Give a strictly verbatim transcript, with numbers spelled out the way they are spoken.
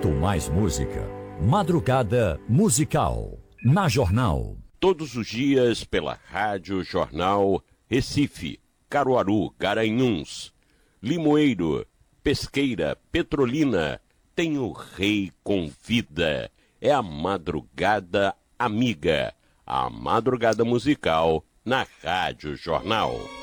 muito mais música. Madrugada Musical, na Jornal. Todos os dias pela Rádio Jornal Recife, Caruaru, Garanhuns, Limoeiro, Pesqueira, Petrolina, tem o Rei Convida. É a Madrugada Amiga, a Madrugada Musical na Rádio Jornal.